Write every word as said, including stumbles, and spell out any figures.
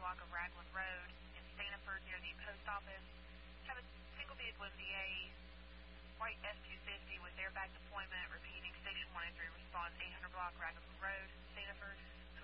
block of Ragland Road in Stanford near the post office. Have a single vehicle M D A, white F two fifty with airbag deployment, repeating station one oh three response, eight hundred block Ragland Road, Stanford.